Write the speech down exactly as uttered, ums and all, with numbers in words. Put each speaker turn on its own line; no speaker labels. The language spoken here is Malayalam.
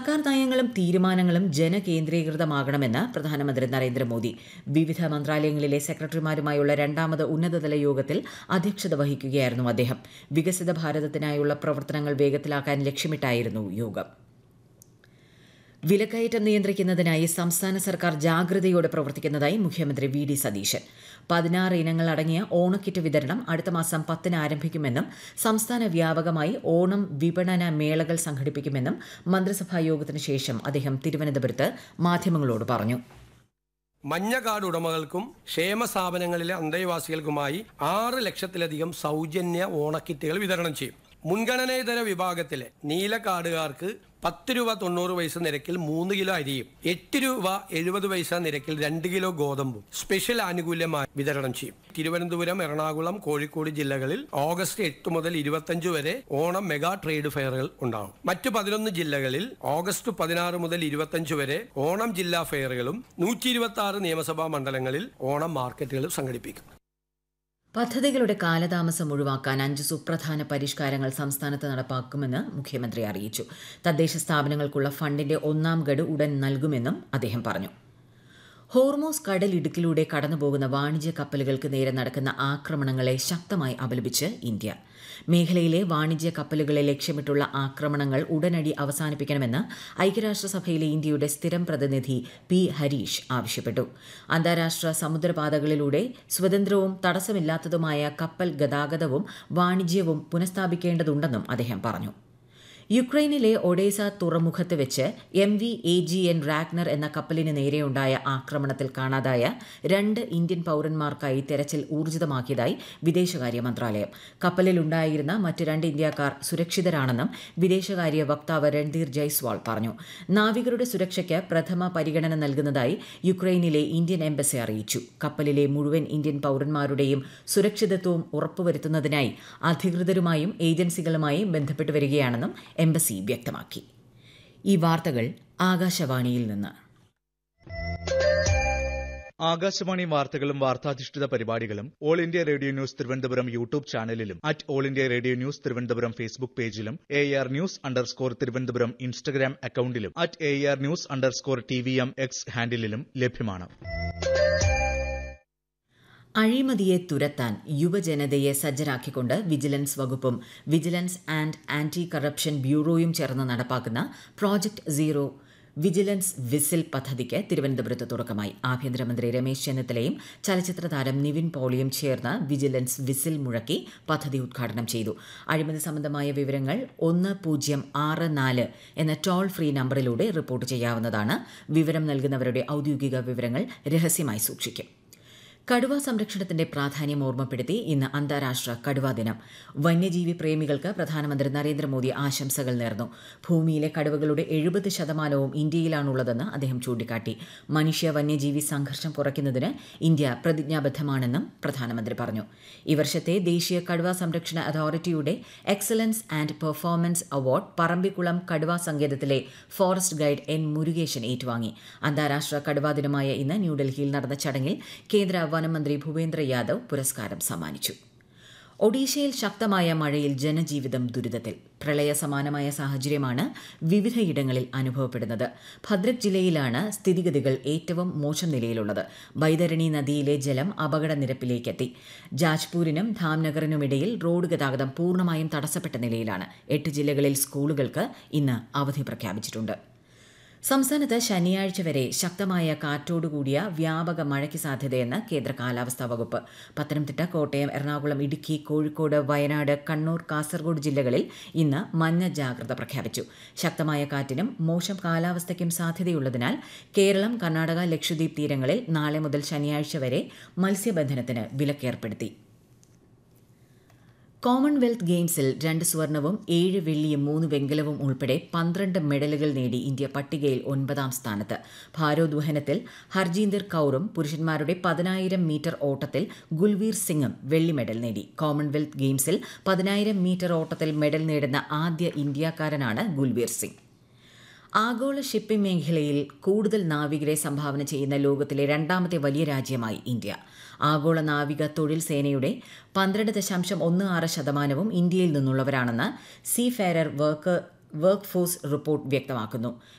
സർക്കാർ നയങ്ങളും തീരുമാനങ്ങളും ജനകേന്ദ്രീകൃതമാകണമെന്ന് പ്രധാനമന്ത്രി നരേന്ദ്രമോദി. വിവിധ മന്ത്രാലയങ്ങളിലെ സെക്രട്ടറിമാരുമായുള്ള രണ്ടാമത് ഉന്നതതല യോഗത്തിൽ അധ്യക്ഷത വഹിക്കുകയായിരുന്നു അദ്ദേഹം. വികസിത ഭാരതത്തിനായുള്ള പ്രവർത്തനങ്ങൾ വേഗത്തിലാക്കാൻ ലക്ഷ്യമിട്ടായിരുന്നു യോഗം. വിലക്കയറ്റം നിയന്ത്രിക്കുന്നതിനായി സംസ്ഥാന സർക്കാർ ജാഗ്രതയോടെ പ്രവർത്തിക്കുന്നതായി മുഖ്യമന്ത്രി വി ഡി സതീശൻ. പതിനാറ് ഇനങ്ങൾ അടങ്ങിയ ഓണക്കിറ്റ് വിതരണം അടുത്ത മാസം പത്തിന് ആരംഭിക്കുമെന്നും സംസ്ഥാന വ്യാപകമായി ഓണം വിപണന മേളകൾ സംഘടിപ്പിക്കുമെന്നും മന്ത്രിസഭാ യോഗത്തിന് ശേഷം അദ്ദേഹം തിരുവനന്തപുരത്ത് മാധ്യമങ്ങളോട് പറഞ്ഞു.
മഞ്ഞ കാർഡ് ഉടമകൾക്കും ക്ഷേമ സ്ഥാപനങ്ങളിലെ അന്തേവാസികൾക്കുമായി ആറ് ലക്ഷത്തിലധികം സൗജന്യ ഓണക്കിറ്റുകൾ വിതരണം ചെയ്യും. മുൻഗണനേതര വിഭാഗത്തിലെ നീല കാർഡുകാർക്ക് പത്ത് രൂപ തൊണ്ണൂറ് പൈസ നിരക്കിൽ മൂന്ന് കിലോ അരിയും എട്ട് രൂപ എഴുപത് പൈസ നിരക്കിൽ രണ്ട് കിലോ ഗോതമ്പും സ്പെഷ്യൽ ആനുകൂല്യമായി വിതരണം ചെയ്യും. തിരുവനന്തപുരം, എറണാകുളം, കോഴിക്കോട് ജില്ലകളിൽ ഓഗസ്റ്റ് എട്ട് മുതൽ ഇരുപത്തഞ്ച് വരെ ഓണം മെഗാ ട്രേഡ് ഫെയറുകൾ ഉണ്ടാകും. മറ്റു പതിനൊന്ന് ജില്ലകളിൽ ഓഗസ്റ്റ് പതിനാറ് മുതൽ ഇരുപത്തഞ്ച് വരെ ഓണം ജില്ലാ ഫെയറുകളും നൂറ്റി ഇരുപത്തി ആറ് നിയമസഭാ മണ്ഡലങ്ങളിൽ ഓണം മാർക്കറ്റുകളും സംഘടിപ്പിക്കും.
പദ്ധതികളുടെ കാലതാമസം ഒഴിവാക്കാൻ അഞ്ച് സുപ്രധാന പരിഷ്കാരങ്ങൾ സംസ്ഥാനത്ത് നടപ്പാക്കുമെന്ന് മുഖ്യമന്ത്രി അറിയിച്ചു. തദ്ദേശ സ്ഥാപനങ്ങൾക്കുള്ള ഫണ്ടിന്റെ ഒന്നാം ഗഡു ഉടൻ നൽകുമെന്നും അദ്ദേഹം പറഞ്ഞു. ഹോർമോസ് കടലിടുക്കിലൂടെ കടന്നുപോകുന്ന വാണിജ്യ കപ്പലുകൾക്ക് നേരെ നടക്കുന്ന ആക്രമണങ്ങളെ ശക്തമായി അപലപിച്ച് ഇന്ത്യ. മേഖലയിലെ വാണിജ്യ കപ്പലുകളെ ലക്ഷ്യമിട്ടുള്ള ആക്രമണങ്ങൾ ഉടനടി അവസാനിപ്പിക്കണമെന്ന് ഐക്യരാഷ്ട്രസഭയിലെ ഇന്ത്യയുടെ സ്ഥിരം പ്രതിനിധി പി ഹരീഷ് ആവശ്യപ്പെട്ടു. അന്താരാഷ്ട്ര സമുദ്രപാതകളിലൂടെ സ്വതന്ത്രവും തടസ്സമില്ലാത്തതുമായ കപ്പൽ ഗതാഗതവും വാണിജ്യവും പുനഃസ്ഥാപിക്കേണ്ടതുണ്ടെന്നും അദ്ദേഹം പറഞ്ഞു. യുക്രൈനിലെ ഒഡേസ തുറമുഖത്ത് വെച്ച് M V A G N Ragnar എന്ന കപ്പലിന് നേരെയുണ്ടായ ആക്രമണത്തിൽ കാണാതായ രണ്ട് ഇന്ത്യൻ പൌരന്മാർക്കായി തെരച്ചിൽ ഊർജിതമാക്കിയതായി വിദേശകാര്യ മന്ത്രാലയം. കപ്പലിലുണ്ടായിരുന്ന മറ്റ് രണ്ട് ഇന്ത്യക്കാർ സുരക്ഷിതരാണെന്നും വിദേശകാര്യ വക്താവ് രൺധീർ ജയ്സ്വാൾ പറഞ്ഞു. നാവികരുടെ സുരക്ഷയ്ക്ക് പ്രഥമ പരിഗണന നൽകുന്നതായി യുക്രൈനിലെ ഇന്ത്യൻ എംബസി അറിയിച്ചു. കപ്പലിലെ മുഴുവൻ ഇന്ത്യൻ പൌരന്മാരുടെയും സുരക്ഷിതത്വവും ഉറപ്പുവരുത്തുന്നതിനായി അധികൃതരുമായും ഏജൻസികളുമായും ബന്ധപ്പെട്ടു വരികയാണെന്നും എംബസി വ്യക്തമാക്കി. ഈ വാർത്തകൾ ആകാശവാണിയിൽ നിന്ന്.
ആകാശവാണി വാർത്തകളും വാർത്താധിഷ്ഠിത പരിപാടികളും all India radio news Thiruvananthapuram YouTube ചാനലിലും at all India radio news Thiruvananthapuram Facebook പേജിലും A R news underscore Thiruvananthapuram Instagram അക്കൌണ്ടിലും at A R news underscore T V M X ഹാൻഡിലും ലഭ്യമാണ്.
അഴിമതിയെ തുരത്താൻ യുവജനതയെ സജ്ജരാക്കിക്കൊണ്ട് വിജിലൻസ് വകുപ്പും വിജിലൻസ് ആൻഡ് ആന്റി കറപ്ഷൻ ബ്യൂറോയും ചേർന്ന് നടപ്പാക്കുന്ന പ്രോജക്ട് സീറോ വിജിലൻസ് വിസിൽ പദ്ധതിക്ക് തിരുവനന്തപുരത്ത് തുടക്കമായി. ആഭ്യന്തരമന്ത്രി രമേശ് ചെന്നിത്തലയും ചലച്ചിത്ര താരം നിവിൻ പോളിയും ചേർന്ന് വിജിലൻസ് വിസിൽ മുഴക്കി പദ്ധതി ഉദ്ഘാടനം ചെയ്തു. അഴിമതി സംബന്ധമായ വിവരങ്ങൾ ഒന്ന് പൂജ്യം ആറ് നാല് എന്ന ടോൾ ഫ്രീ നമ്പറിലൂടെ റിപ്പോർട്ട് ചെയ്യാവുന്നതാണ്. വിവരം നൽകുന്നവരുടെ ഔദ്യോഗിക വിവരങ്ങൾ രഹസ്യമായി സൂക്ഷിക്കും. കടുവ സംരക്ഷണത്തിന്റെ പ്രാധാന്യം ഓർമ്മപ്പെടുത്തി ഇന്ന് അന്താരാഷ്ട്ര കടുവാ ദിനം. വന്യജീവി പ്രേമികൾക്ക് പ്രധാനമന്ത്രി നരേന്ദ്രമോദി ആശംസകൾ നേർന്നു. ഭൂമിയിലെ കടുവകളുടെ എഴുപത് ശതമാനവും ഇന്ത്യയിലാണുള്ളതെന്ന് അദ്ദേഹം ചൂണ്ടിക്കാട്ടി. മനുഷ്യ വന്യജീവി സംഘർഷം കുറയ്ക്കുന്നതിന് ഇന്ത്യ പ്രതിജ്ഞാബദ്ധമാണെന്നും പ്രധാനമന്ത്രി പറഞ്ഞു. ഈ വർഷത്തെ ദേശീയ കടുവാ സംരക്ഷണ അതോറിറ്റിയുടെ excellence and performance award Parambikulam കടുവാ സങ്കേതത്തിലെ ഫോറസ്റ്റ് ഗൈഡ് എൻ മുരുകേശൻ ഏറ്റുവാങ്ങി. അന്താരാഷ്ട്ര കടുവാ ദിനമായ ഇന്ന് ന്യൂഡൽഹിയിൽ നടന്ന ചടങ്ങിൽ കേന്ദ്ര വനമന്ത്രി ഭൂപേന്ദ്ര യാദവ് പുരസ്കാരം സമ്മാനിച്ചു. ഒഡീഷയിൽ ശക്തമായ മഴയിൽ ജനജീവിതം ദുരിതത്തിൽ. പ്രളയ സമാനമായ സാഹചര്യമാണ് വിവിധയിടങ്ങളിൽ അനുഭവപ്പെടുന്നത്. ഭദ്രക് ജില്ലയിലാണ് സ്ഥിതിഗതികൾ ഏറ്റവും മോശം നിലയിലുള്ളത്. ബൈതരണി നദിയിലെ ജലം അപകടനിരപ്പിലേക്കെത്തി. ജാജ്പൂരിനും ധാംനഗറിനുമിടയിൽ റോഡ് ഗതാഗതം പൂർണ്ണമായും തടസ്സപ്പെട്ട നിലയിലാണ്. എട്ട് ജില്ലകളിൽ സ്കൂളുകൾക്ക് ഇന്ന് അവധി പ്രഖ്യാപിച്ചിട്ടുണ്ട്. സംസ്ഥാനത്ത് ശനിയാഴ്ച വരെ ശക്തമായ കാറ്റോടുകൂടിയ വ്യാപക മഴയ്ക്ക് സാധ്യതയെന്ന് കേന്ദ്ര കാലാവസ്ഥാ വകുപ്പ്. പത്തനംതിട്ട, കോട്ടയം, എറണാകുളം, ഇടുക്കി, കോഴിക്കോട്, വയനാട്, കണ്ണൂർ, കാസർഗോഡ് ജില്ലകളിൽ ഇന്ന് മഞ്ഞ ജാഗ്രത പ്രഖ്യാപിച്ചു. ശക്തമായ കാറ്റിനും മോശം കാലാവസ്ഥയ്ക്കും സാധ്യതയുള്ളതിനാൽ കേരളം, കർണാടക, ലക്ഷദ്വീപ് തീരങ്ങളിൽ നാളെ മുതൽ ശനിയാഴ്ച വരെ മത്സ്യബന്ധനത്തിന് വിലക്കേർപ്പെടുത്തി. കോമൺവെൽത്ത് ഗെയിംസിൽ രണ്ട് സ്വർണവും ഏഴ് വെള്ളിയും മൂന്ന് വെങ്കലവും ഉൾപ്പെടെ പന്ത്രണ്ട് മെഡലുകൾ നേടി ഇന്ത്യ പട്ടികയിൽ ഒൻപതാം സ്ഥാനത്ത്. ഭാരോദ്വഹനത്തിൽ ഹർജീന്ദർ കൌറും പുരുഷന്മാരുടെ പതിനായിരം മീറ്റർ ഓട്ടത്തിൽ ഗുൽവീർ സിംഗും വെള്ളി മെഡൽ നേടി. കോമൺവെൽത്ത് ഗെയിംസിൽ പതിനായിരം മീറ്റർ ഓട്ടത്തിൽ മെഡൽ നേടുന്ന ആദ്യ ഇന്ത്യക്കാരനാണ് ഗുൽവീർ സിംഗ്. ആഗോള ഷിപ്പിംഗ് മേഖലയിൽ കൂടുതൽ നാവികരെ സംഭാവന ചെയ്യുന്ന ലോകത്തിലെ രണ്ടാമത്തെ വലിയ രാജ്യമായി ഇന്ത്യ. ആഗോള നാവിക തൊഴിൽ സേനയുടെ പന്ത്രണ്ട് ദശാംശം ഒന്ന് ആറ് ശതമാനവും ഇന്ത്യയിൽ നിന്നുള്ളവരാണെന്ന് see ഫെയറർ work work force report വ്യക്തമാക്കുന്നു.